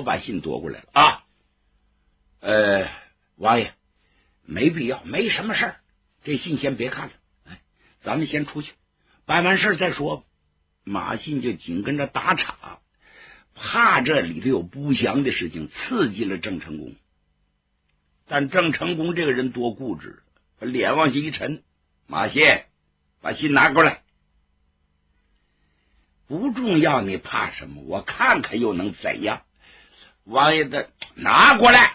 手把信夺过来了啊。王爷，没必要，没什么事儿，这信先别看了，咱们先出去办完事再说吧。马信就紧跟着打岔，怕这里头有不祥的事情刺激了郑成功。但郑成功这个人多固执，把脸往下一沉，马信，把信拿过来。不重要，你怕什么？我看看又能怎样？王爷的，拿过来。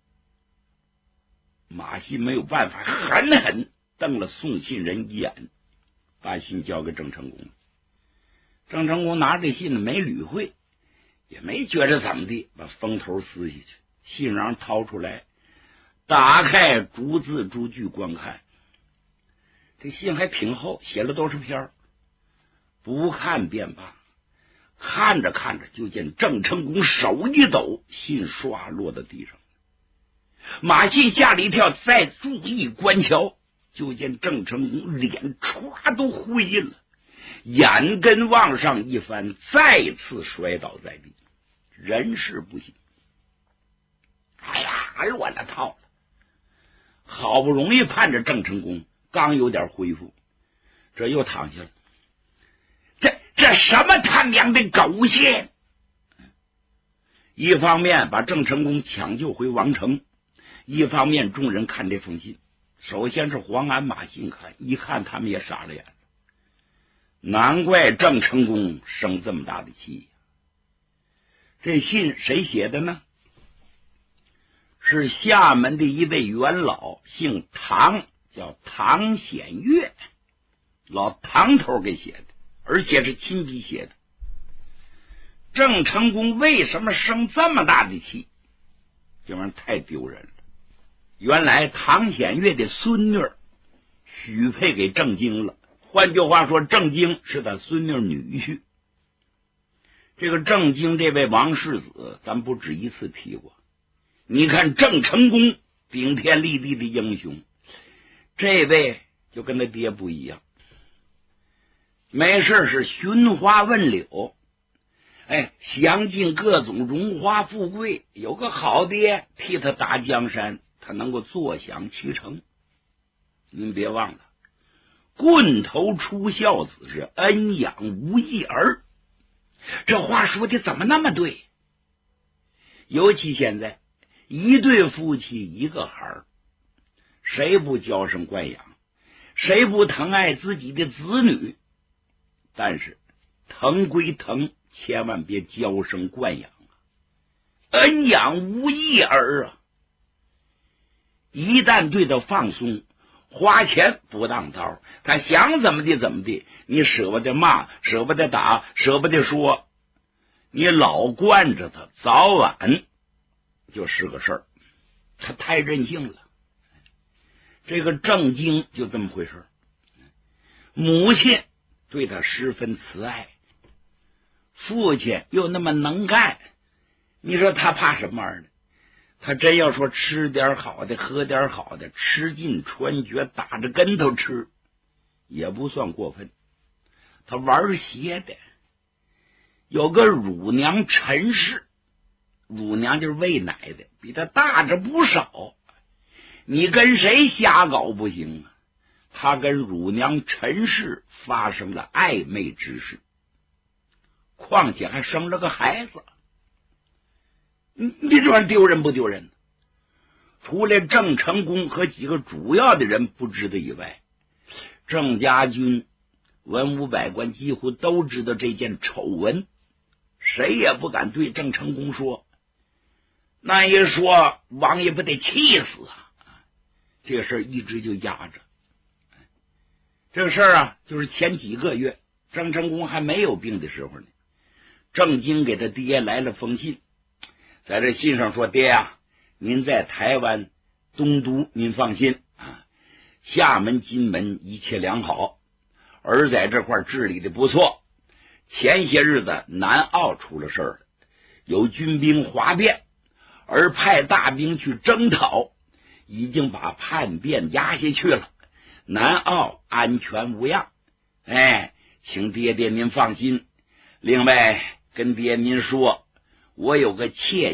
马信没有办法，狠狠瞪了送信人一眼，把信交给郑成功。郑成功拿着信没理会，也没觉着怎么地，把封头撕下去，信瓤掏出来，打开逐字逐句观看。这信还挺厚，写了多少篇，不看便罢。看着看着，就见郑成功手一抖，信唰落到地上。马信吓了一跳，再注意观瞧，就见郑成功脸唰都灰了，眼根往上一翻，再次摔倒在地，人事不省。哎呀，乱了套了！好不容易盼着郑成功刚有点恢复，这又躺下了。这什么他娘的狗血！一方面把郑成功抢救回王城，一方面众人看这封信，首先是黄安、马信看，一看他们也傻了眼了。难怪郑成功生这么大的气。这信谁写的呢？是厦门的一位元老，姓唐，叫唐显岳，老唐头给写的，而且是亲笔写的。郑成功为什么生这么大的气？这玩意儿太丢人了。原来唐显岳的孙女许配给郑经了，换句话说，郑经是他孙女女婿。这个郑经这位王世子咱不止一次提过，你看郑成功顶天立地的英雄，这位就跟他爹不一样，没事是寻花问柳，享尽各种荣华富贵，有个好爹替他打江山，他能够坐享其成。您别忘了，棍头出孝子是恩养无一儿，这话说的怎么那么对？尤其现在一对夫妻一个孩儿，谁不娇生惯养，谁不疼爱自己的子女？但是疼归疼，千万别娇生惯养啊！恩养无一儿啊！一旦对他放松，花钱不当道，他想怎么地怎么地，你舍不得骂，舍不得打，舍不得说，你老惯着他，早晚就是个事儿。他太任性了。这个郑经就这么回事，母亲对他十分慈爱，父亲又那么能干，你说他怕什么玩意儿呢？他真要说吃点好的，喝点好的，吃尽穿绝，打着跟头吃，也不算过分。他玩邪的，有个乳娘陈氏，乳娘就是喂奶的，比他大着不少。你跟谁瞎搞不行啊？他跟乳娘陈氏发生了暧昧之事，况且还生了个孩子。你这玩意丢人不丢人？除了郑成功和几个主要的人不知道以外，郑家军、文武百官几乎都知道这件丑闻，谁也不敢对郑成功说。那一说，王爷不得气死啊！这个事儿一直就压着。这个事儿啊，就是前几个月郑成功还没有病的时候呢，郑经给他爹来了封信，在这信上说：“爹啊，您在台湾东都，您放心啊，厦门、金门一切良好，儿在这块治理的不错。前些日子南澳出了事儿了，有军兵哗变，而派大兵去征讨，已经把叛变压下去了，南澳安全无恙。请爹爹您放心。另外跟爹您说，我有个妾